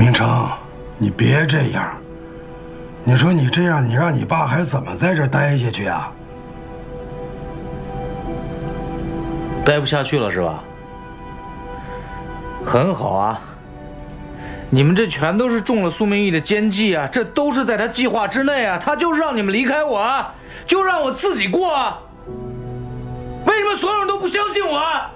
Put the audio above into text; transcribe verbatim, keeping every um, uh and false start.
明成，你别这样。你说你这样，你让你爸还怎么在这待下去啊？ 待不下去了是吧？很好啊，你们这全都是中了苏明义的奸计啊，这都是在他计划之内啊，他就是让你们离开我啊，就让我自己过啊。为什么所有人都不相信我啊？